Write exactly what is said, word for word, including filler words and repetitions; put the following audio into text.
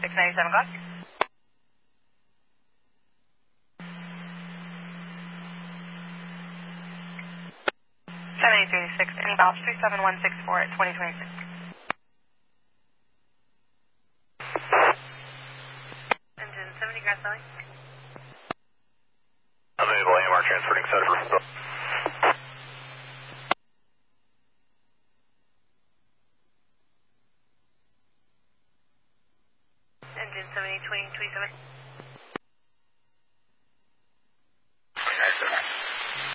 six ninety-seven o'clock. seven eight three six, inbound three seven one six four at twenty twenty-six. Engine seventy, Grass Valley. Available A M R transferring set of roof. Engine seventy, twenty, twenty-seven.